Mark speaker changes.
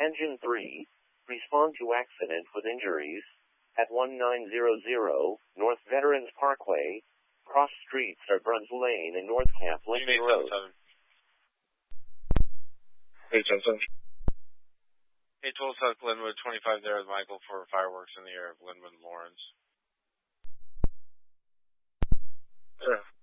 Speaker 1: Engine 3, respond to accident with injuries at 1900 North Veterans Parkway, cross streets are Bruns Lane and North Camp Lincoln Road.
Speaker 2: 812 Glenwood, 25 there with Michael for fireworks in the air of Glenwood, Lawrence.
Speaker 3: Yeah.